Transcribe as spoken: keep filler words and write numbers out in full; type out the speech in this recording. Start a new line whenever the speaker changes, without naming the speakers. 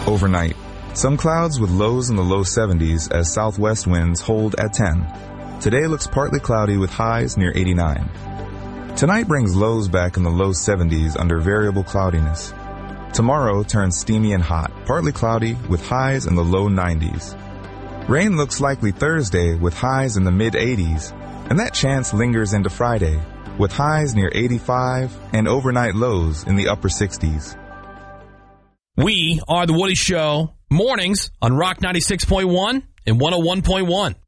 Overnight, some clouds with lows in the low seventies as southwest winds hold at ten. Today looks partly cloudy with highs near eighty-nine. Tonight brings lows back in the low seventies under variable cloudiness. Tomorrow turns steamy and hot, partly cloudy with highs in the low nineties. Rain looks likely Thursday with highs in the mid eighties, and that chance lingers into Friday with highs near eighty-five and overnight lows in the upper sixties.
We are The Woody Show, mornings on Rock ninety-six point one and one oh one point one.